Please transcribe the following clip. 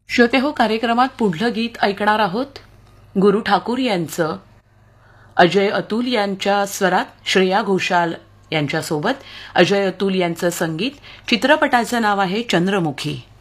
श्रोते हो, कार्यक्रमात पुढलं गीत ऐकणार आहोत गुरु ठाकूर यांचं. अजय अतुल यांच्या स्वरात श्रेया घोषाल यांच्यासोबत. अजय अतुल यांचं संगीत. चित्रपटाचं नाव आहे चंद्रमुखी.